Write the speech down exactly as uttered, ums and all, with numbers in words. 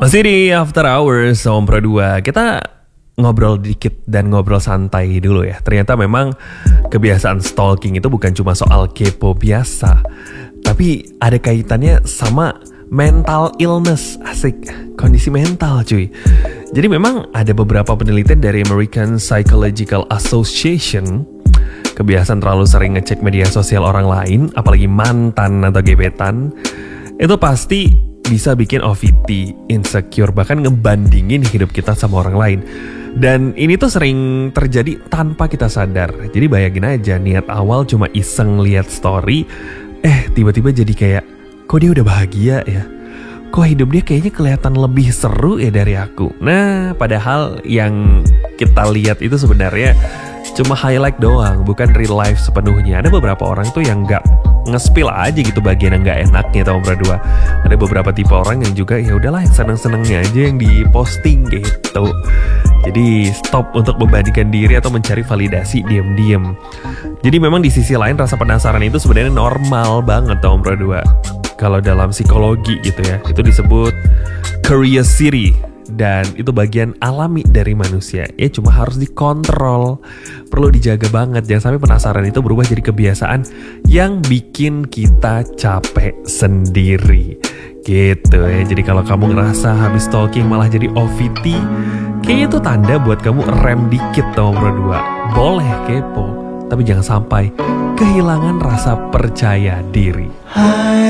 Masih di After Hours Om Pro dua. Kita ngobrol dikit dan ngobrol santai dulu ya. Ternyata memang kebiasaan stalking itu bukan cuma soal kepo biasa, tapi ada kaitannya sama mental illness. Asik, kondisi mental cuy. Jadi memang ada beberapa penelitian dari American Psychological Association. Kebiasaan terlalu sering ngecek media sosial orang lain, apalagi mantan atau gebetan, itu pasti bisa bikin O V T, insecure, bahkan ngebandingin hidup kita sama orang lain. Dan ini tuh sering terjadi tanpa kita sadar. Jadi bayangin aja, niat awal cuma iseng lihat story, eh tiba-tiba jadi kayak, kok dia udah bahagia ya? Kok hidup dia kayaknya kelihatan lebih seru ya dari aku? Nah, padahal yang kita lihat itu sebenarnya cuma highlight doang, bukan real life sepenuhnya. Ada beberapa orang tuh yang gak nge-spill aja gitu bagian yang gak enaknya tau berdua. Ada beberapa tipe orang yang juga ya udahlah yang seneng-senengnya aja yang diposting gitu. Jadi stop untuk membandingkan diri atau mencari validasi diam-diam. Jadi memang di sisi lain rasa penasaran itu sebenarnya normal banget tau berdua. Kalau dalam psikologi gitu ya, itu disebut curiosity. Dan itu bagian alami dari manusia. Ya cuma harus dikontrol, perlu dijaga banget. Jangan sampai penasaran itu berubah jadi kebiasaan yang bikin kita capek sendiri gitu ya. Jadi kalau kamu ngerasa habis stalking malah jadi O V T, kayaknya itu tanda buat kamu rem dikit tau berdua. Boleh kepo, tapi jangan sampai kehilangan rasa percaya diri. Hai.